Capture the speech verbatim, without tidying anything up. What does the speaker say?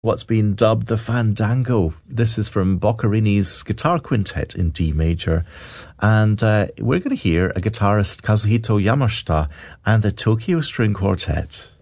what's been dubbed the Fandango. This is from Boccherini's Guitar Quintet in D major. And uh, we're going to hear a guitarist, Kazuhito Yamashita, and the Tokyo String Quartet.